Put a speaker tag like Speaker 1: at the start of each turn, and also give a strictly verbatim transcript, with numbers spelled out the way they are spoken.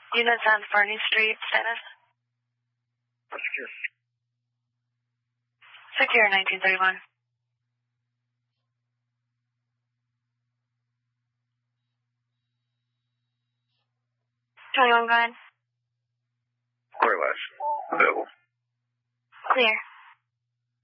Speaker 1: Units on Fernie Street, status?
Speaker 2: Secure.
Speaker 1: Secure, nineteen thirty-one. twenty-one, go ahead.
Speaker 2: Clear last. Available.
Speaker 1: Clear.